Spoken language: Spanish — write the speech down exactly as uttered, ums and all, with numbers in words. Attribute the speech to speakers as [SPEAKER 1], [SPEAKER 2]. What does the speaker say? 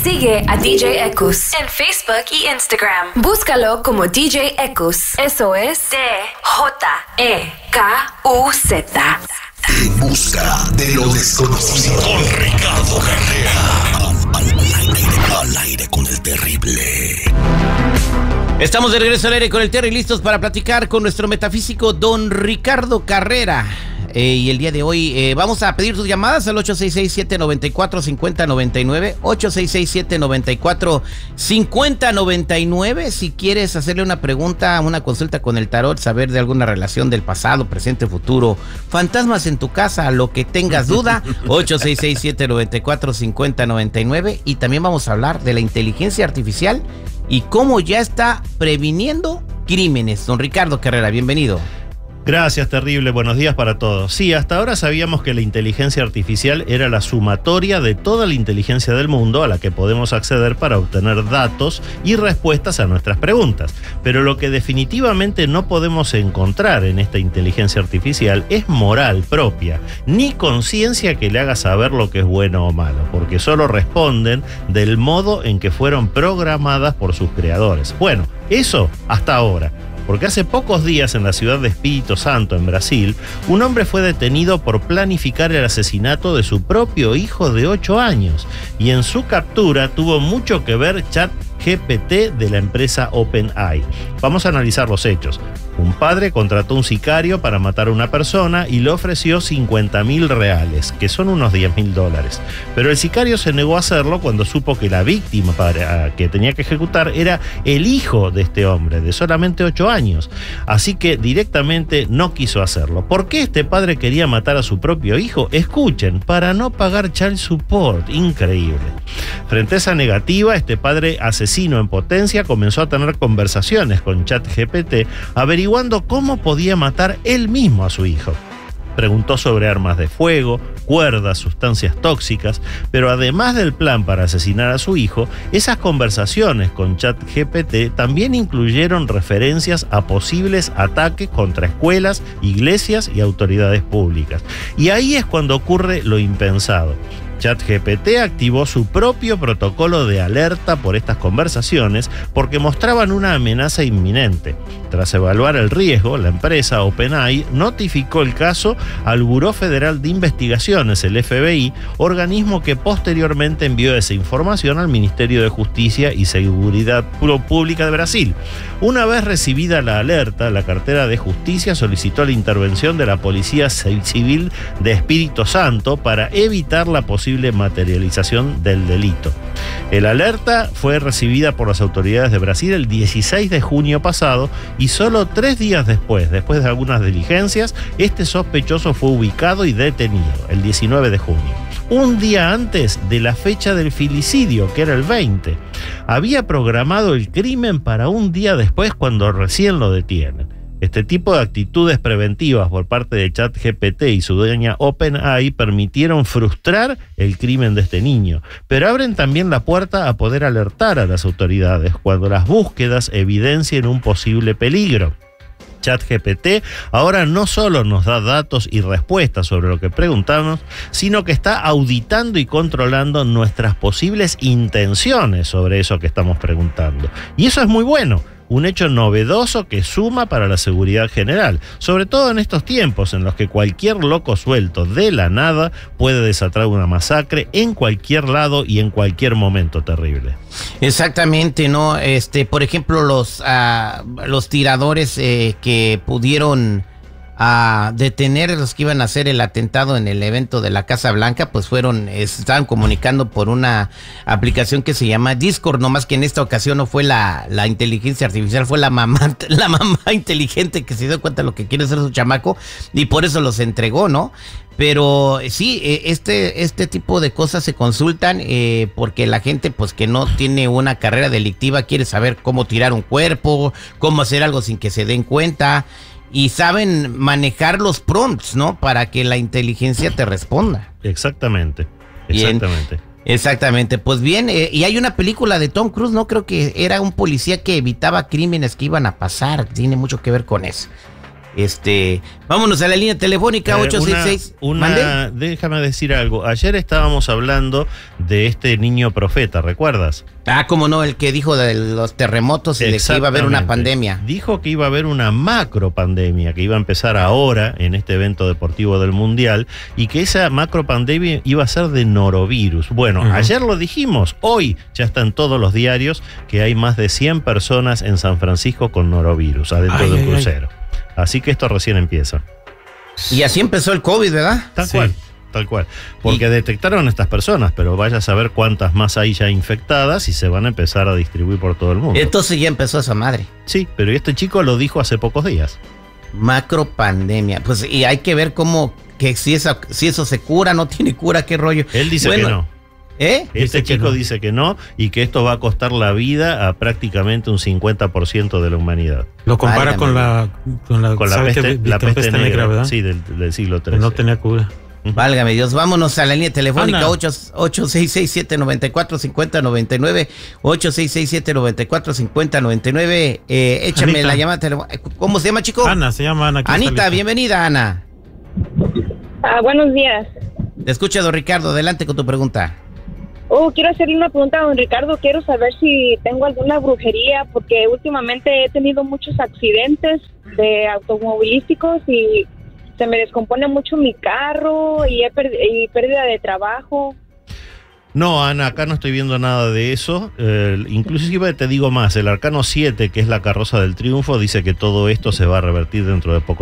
[SPEAKER 1] Sigue a D J Ekus en Facebook y Instagram. Búscalo como D J Ekus. Eso es D J E K U Z.
[SPEAKER 2] En busca de lo desconocido. Con Ricardo Carrera. Al, al, al, aire, al aire con el terrible.
[SPEAKER 3] Estamos de regreso al aire con el Terry, listos para platicar con nuestro metafísico don Ricardo Carrera. Eh, y el día de hoy eh, vamos a pedir sus llamadas al ocho seis seis, siete nueve cuatro, cinco cero nueve nueve, ocho seis seis, siete nueve cuatro, cinco cero nueve nueve. Si quieres hacerle una pregunta, una consulta con el tarot, saber de alguna relación del pasado, presente, futuro, fantasmas en tu casa, lo que tengas duda, ocho seis seis, siete nueve cuatro, cinco cero nueve nueve. Y también vamos a hablar de la inteligencia artificial y cómo ya está previniendo crímenes. Don Ricardo Carrera, bienvenido.
[SPEAKER 4] Gracias, terrible. Buenos días para todos. Sí, hasta ahora sabíamos que la inteligencia artificial era la sumatoria de toda la inteligencia del mundo a la que podemos acceder para obtener datos y respuestas a nuestras preguntas. Pero lo que definitivamente no podemos encontrar en esta inteligencia artificial es moral propia, ni conciencia que le haga saber lo que es bueno o malo, porque solo responden del modo en que fueron programadas por sus creadores. Bueno, eso hasta ahora. Porque hace pocos días en la ciudad de Espírito Santo, en Brasil, un hombre fue detenido por planificar el asesinato de su propio hijo de ocho años. Y en su captura tuvo mucho que ver ChatGPT de la empresa OpenAI. Vamos a analizar los hechos. Un padre contrató un sicario para matar a una persona y le ofreció cincuenta mil reales, que son unos diez mil dólares. Pero el sicario se negó a hacerlo cuando supo que la víctima para, que tenía que ejecutar era el hijo de este hombre, de solamente ocho años. Así que directamente no quiso hacerlo. ¿Por qué este padre quería matar a su propio hijo? Escuchen, para no pagar child support. Increíble. Frente a esa negativa, este padre asesino en potencia comenzó a tener conversaciones con ChatGPT, averiguando cómo podía matar él mismo a su hijo. Preguntó sobre armas de fuego, cuerdas, sustancias tóxicas, pero además del plan para asesinar a su hijo, esas conversaciones con ChatGPT también incluyeron referencias a posibles ataques contra escuelas, iglesias y autoridades públicas. Y ahí es cuando ocurre lo impensado. ChatGPT activó su propio protocolo de alerta por estas conversaciones porque mostraban una amenaza inminente. Tras evaluar el riesgo, la empresa OpenAI notificó el caso al Buró Federal de Investigaciones, el F B I, organismo que posteriormente envió esa información al Ministerio de Justicia y Seguridad Pública de Brasil. Una vez recibida la alerta, la cartera de Justicia solicitó la intervención de la Policía Civil de Espírito Santo para evitar la posible materialización del delito. El alerta fue recibida por las autoridades de Brasil el dieciséis de junio pasado y solo tres días después, después de algunas diligencias, este sospechoso fue ubicado y detenido, el diecinueve de junio. Un día antes de la fecha del filicidio, que era el veinte. Había programado el crimen para un día después cuando recién lo detienen. Este tipo de actitudes preventivas por parte de ChatGPT y su dueña OpenAI permitieron frustrar el crimen de este niño, pero abren también la puerta a poder alertar a las autoridades cuando las búsquedas evidencien un posible peligro. ChatGPT ahora no solo nos da datos y respuestas sobre lo que preguntamos, sino que está auditando y controlando nuestras posibles intenciones sobre eso que estamos preguntando. Y eso es muy bueno. Un hecho novedoso que suma para la seguridad general, sobre todo en estos tiempos en los que cualquier loco suelto de la nada puede desatar una masacre en cualquier lado y en cualquier momento terrible.
[SPEAKER 3] Exactamente, ¿no? Este, por ejemplo, los, uh, los tiradores eh, que pudieron a detener a los que iban a hacer el atentado en el evento de la Casa Blanca, pues fueron, estaban comunicando por una aplicación que se llama Discord, nomás que en esta ocasión no fue la, la inteligencia artificial, fue la mamá, la mamá inteligente que se dio cuenta de lo que quiere hacer su chamaco y por eso los entregó, ¿no? Pero sí, este, este tipo de cosas se consultan eh, porque la gente pues que no tiene una carrera delictiva quiere saber cómo tirar un cuerpo, cómo hacer algo sin que se den cuenta. Y saben manejar los prompts, ¿no? Para que la inteligencia te responda.
[SPEAKER 4] Exactamente, exactamente.
[SPEAKER 3] Bien, exactamente, pues bien, eh, y hay una película de Tom Cruise, ¿no? Creo que era un policía que evitaba crímenes que iban a pasar, tiene mucho que ver con eso. Este, vámonos a la línea telefónica
[SPEAKER 4] Eh,
[SPEAKER 3] ocho seis seis.
[SPEAKER 4] una, una- déjame decir algo. Ayer estábamos hablando de este niño profeta, ¿recuerdas?
[SPEAKER 3] Ah, cómo no, el que dijo de los terremotos y de que iba a haber una
[SPEAKER 4] Exactamente.
[SPEAKER 3] pandemia.
[SPEAKER 4] Dijo que iba a haber una macro pandemia, que iba a empezar ahora en este evento deportivo del Mundial, y que esa macro pandemia iba a ser de norovirus. Bueno,
[SPEAKER 5] Ujú.
[SPEAKER 4] ayer lo dijimos, hoy ya está en todos los diarios que hay más de cien personas en San Francisco con norovirus adentro
[SPEAKER 5] Ay,
[SPEAKER 4] de un
[SPEAKER 5] ay, ay.
[SPEAKER 4] crucero. Así que esto recién empieza.
[SPEAKER 3] Y así empezó el COVID, ¿verdad?
[SPEAKER 4] Tal
[SPEAKER 5] Sí.
[SPEAKER 4] cual. Tal cual. Porque
[SPEAKER 3] Y-
[SPEAKER 4] detectaron a estas personas, pero vaya a saber cuántas más hay ya infectadas y se van a empezar a distribuir por todo el mundo.
[SPEAKER 3] Entonces ya empezó esa madre.
[SPEAKER 4] Sí, pero este chico lo dijo hace pocos días.
[SPEAKER 3] Macro pandemia. Pues y hay que ver cómo, que si, esa, si eso se cura, no tiene cura, qué rollo.
[SPEAKER 4] Él dice
[SPEAKER 3] Bueno,
[SPEAKER 4] que no.
[SPEAKER 3] ¿Eh?
[SPEAKER 4] Este
[SPEAKER 5] Dice que
[SPEAKER 4] chico
[SPEAKER 5] no.
[SPEAKER 4] dice que no y que esto va a costar la vida a prácticamente un cincuenta por ciento de la humanidad.
[SPEAKER 5] Lo compara
[SPEAKER 3] Válgame.
[SPEAKER 5] con la, con la,
[SPEAKER 4] Con la
[SPEAKER 5] ¿sabe
[SPEAKER 4] peste,
[SPEAKER 5] qué?
[SPEAKER 4] la peste
[SPEAKER 5] Tempesta
[SPEAKER 4] negra,
[SPEAKER 5] ¿verdad?
[SPEAKER 4] sí, del, del siglo
[SPEAKER 5] Que
[SPEAKER 4] trece.
[SPEAKER 5] no tenía cura.
[SPEAKER 3] Válgame Dios, vámonos a la línea telefónica
[SPEAKER 5] Ana.
[SPEAKER 3] ocho seis seis siete nueve cuatro cinco cero nueve nueve, ocho seis seis siete nueve cuatro cinco cero nueve nueve. Eh, échame
[SPEAKER 5] Anita.
[SPEAKER 3] la llamada telefónica. ¿Cómo se llama, chico?
[SPEAKER 5] Ana, se llama Ana. aquí está
[SPEAKER 3] Anita,
[SPEAKER 5] lista.
[SPEAKER 3] bienvenida, Ana.
[SPEAKER 6] Ah, buenos días.
[SPEAKER 3] Te escucha, don Ricardo, adelante con tu pregunta.
[SPEAKER 6] Oh, quiero hacerle una pregunta a don Ricardo. Quiero saber si tengo alguna brujería, porque últimamente he tenido muchos accidentes de automovilísticos y se me descompone mucho mi carro y, he per- y pérdida de trabajo.
[SPEAKER 4] No, Ana, acá no estoy viendo nada de eso. Eh, inclusive te digo más, el Arcano siete, que es la carroza del triunfo, dice que todo esto se va a revertir dentro de poco